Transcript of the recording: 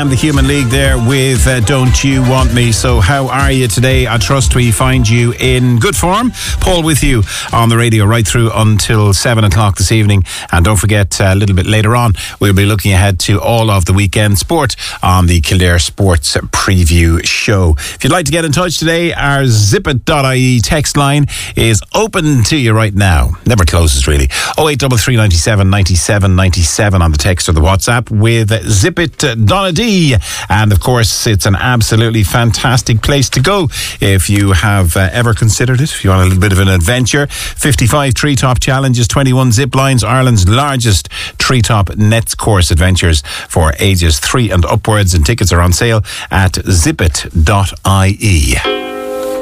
and the Human League there with Don't You Want Me. So how are you today? I trust we find you in good form. Paul with you on the radio right through until 7 o'clock this evening. And don't forget, a little bit later on, we'll be looking ahead to all of the weekend sport on the Kildare Sports Preview Show. If you'd like to get in touch today, our zipit.ie text line is open to you right now. Never closes really. 0833 97 97 97 on the text or the WhatsApp with Zipit Donadee. And of course, it's an absolutely fantastic place to go if you have ever considered it. If you want a little bit of an adventure, 55 treetop challenges, 21 zip lines, Ireland's largest treetop nets course adventures for ages 3 and upwards, and tickets are on sale at zipit.ie.